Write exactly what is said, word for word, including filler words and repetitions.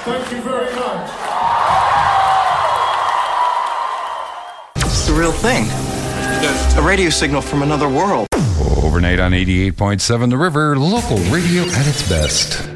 Thank you very much. It's the real thing. A radio signal from another world. Overnight on eighty-eight point seven The River, local radio at its best.